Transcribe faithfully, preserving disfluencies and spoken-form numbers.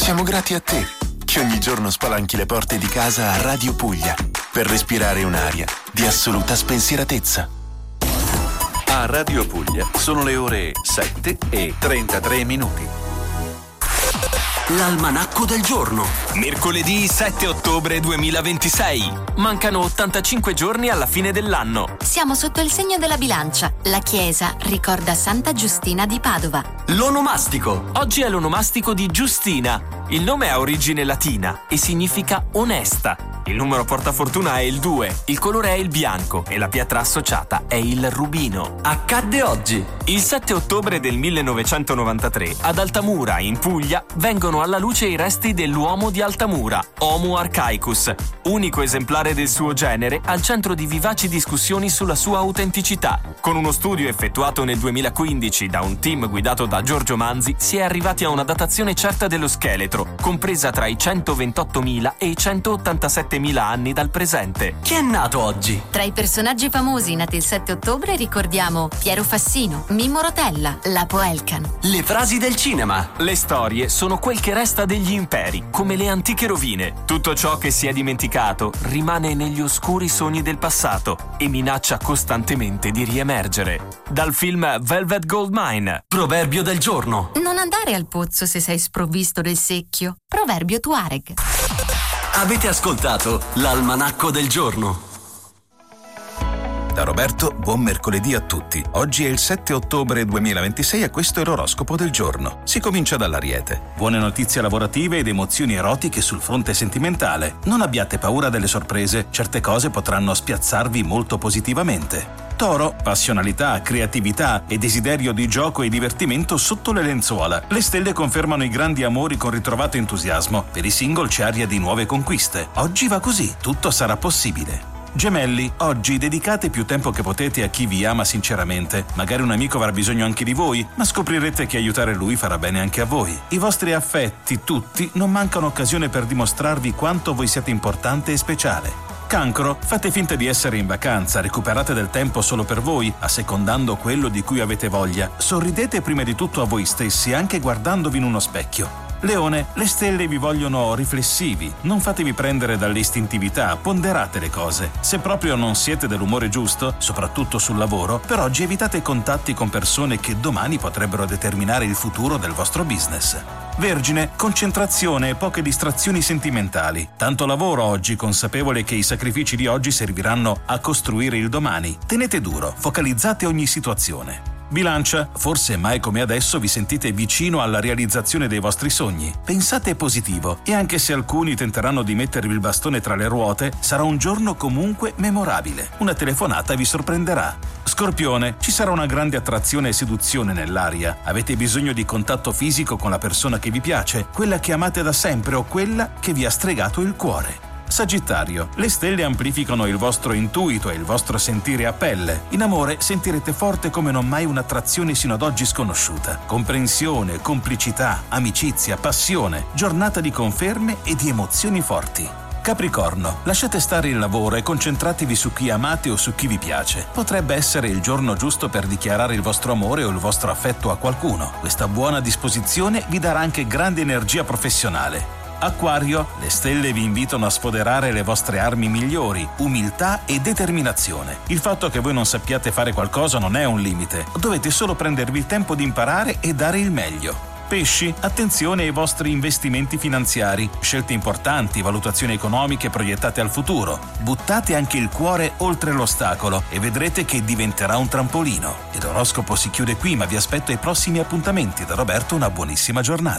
Siamo grati a te che ogni giorno spalanchi le porte di casa a Radio Puglia per respirare un'aria di assoluta spensieratezza. A Radio Puglia sono le ore sette e trentatré minuti. L'almanacco del giorno. Mercoledì sette ottobre duemilaventisei. Mancano ottantacinque giorni alla fine dell'anno. Siamo sotto il segno della bilancia. La chiesa ricorda Santa Giustina di Padova. L'onomastico. Oggi è l'onomastico di Giustina. Il nome ha origine latina e significa onesta. Il numero portafortuna è il due, il colore è il bianco e la pietra associata è il rubino. Accadde oggi. Il sette ottobre del millenovecentonovantatré ad Altamura, in Puglia, vengono alla luce i resti dell'uomo di Altamura, Homo archaicus, unico esemplare del suo genere al centro di vivaci discussioni sulla sua autenticità. Con uno studio effettuato nel duemilaquindici da un team guidato da Giorgio Manzi si è arrivati a una datazione certa dello scheletro, compresa tra i centoventottomila e i centottantasettemila anni dal presente. Chi è nato oggi? Tra i personaggi famosi nati il sette ottobre ricordiamo Piero Fassino, Mimmo Rotella, Lapo Elkan. Le frasi del cinema. Le storie sono quel che resta degli imperi, come le antiche rovine. Tutto ciò che si è dimenticato rimane negli oscuri sogni del passato e minaccia costantemente di riemergere. Dal film Velvet Goldmine. Proverbio del giorno. Non andare al pozzo se sei sprovvisto del secchio. Proverbio Tuareg. Avete ascoltato l'almanacco del giorno. Da Roberto, buon mercoledì a tutti. Oggi è il sette ottobre duemilaventisei e questo è l'oroscopo del giorno. Si comincia dall'Ariete. Buone notizie lavorative ed emozioni erotiche sul fronte sentimentale. Non abbiate paura delle sorprese, certe cose potranno spiazzarvi molto positivamente. Toro, passionalità, creatività e desiderio di gioco e divertimento sotto le lenzuola. Le stelle confermano i grandi amori con ritrovato entusiasmo. Per i single c'è aria di nuove conquiste. Oggi va così, tutto sarà possibile. Gemelli, oggi dedicate più tempo che potete a chi vi ama sinceramente. Magari un amico avrà bisogno anche di voi, ma scoprirete che aiutare lui farà bene anche a voi. I vostri affetti, tutti, non mancano occasione per dimostrarvi quanto voi siete importante e speciale. Cancro, fate finta di essere in vacanza, recuperate del tempo solo per voi, assecondando quello di cui avete voglia. Sorridete prima di tutto a voi stessi, anche guardandovi in uno specchio. Leone, le stelle vi vogliono riflessivi, non fatevi prendere dall'istintività, ponderate le cose. Se proprio non siete dell'umore giusto, soprattutto sul lavoro, per oggi evitate contatti con persone che domani potrebbero determinare il futuro del vostro business. Vergine, concentrazione e poche distrazioni sentimentali. Tanto lavoro oggi, consapevole che i sacrifici di oggi serviranno a costruire il domani. Tenete duro, focalizzate ogni situazione. Bilancia, forse mai come adesso vi sentite vicino alla realizzazione dei vostri sogni. Pensate positivo e anche se alcuni tenteranno di mettervi il bastone tra le ruote, sarà un giorno comunque memorabile. Una telefonata vi sorprenderà. Scorpione, ci sarà una grande attrazione e seduzione nell'aria. Avete bisogno di contatto fisico con la persona che vi piace, quella che amate da sempre o quella che vi ha stregato il cuore. Sagittario, le stelle amplificano il vostro intuito e il vostro sentire a pelle. In amore sentirete forte come non mai un'attrazione sino ad oggi sconosciuta. Comprensione, complicità, amicizia, passione, giornata di conferme e di emozioni forti. Capricorno, lasciate stare il lavoro e concentratevi su chi amate o su chi vi piace. Potrebbe essere il giorno giusto per dichiarare il vostro amore o il vostro affetto a qualcuno. Questa buona disposizione vi darà anche grande energia professionale. Acquario, le stelle vi invitano a sfoderare le vostre armi migliori, umiltà e determinazione. Il fatto che voi non sappiate fare qualcosa non è un limite, dovete solo prendervi il tempo di imparare e dare il meglio. Pesci, attenzione ai vostri investimenti finanziari, scelte importanti, valutazioni economiche proiettate al futuro. Buttate anche il cuore oltre l'ostacolo e vedrete che diventerà un trampolino. Ed l'oroscopo si chiude qui, ma vi aspetto ai prossimi appuntamenti. Da Roberto una buonissima giornata.